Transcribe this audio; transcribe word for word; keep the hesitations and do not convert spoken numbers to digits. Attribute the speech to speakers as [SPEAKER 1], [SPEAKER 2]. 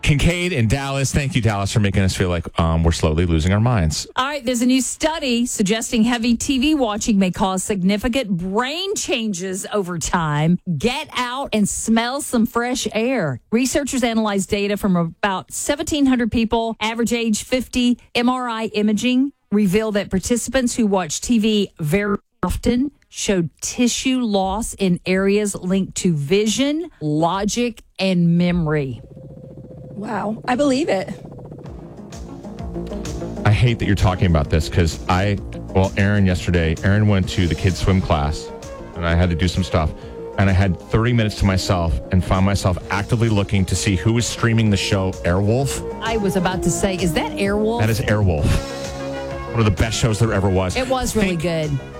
[SPEAKER 1] Kincaid in Dallas. Thank you, Dallas, for making us feel like um, we're slowly losing our minds.
[SPEAKER 2] All right, there's a new study suggesting heavy T V watching may cause significant brain changes over time. Get out and smell some fresh air. Researchers analyzed data from about seventeen hundred people, average age fifty. M R I imaging revealed that participants who watch T V very often showed tissue loss in areas linked to vision, logic, and memory.
[SPEAKER 3] Wow, I believe it.
[SPEAKER 1] I hate that you're talking about this because I, well, Aaron yesterday, Aaron went to the kids' swim class and I had to do some stuff. And I had thirty minutes to myself and found myself actively looking to see who was streaming the show Airwolf.
[SPEAKER 2] I was about to say, is that Airwolf?
[SPEAKER 1] That is Airwolf. One of the best shows there ever was.
[SPEAKER 2] It was really
[SPEAKER 1] Think,
[SPEAKER 2] good.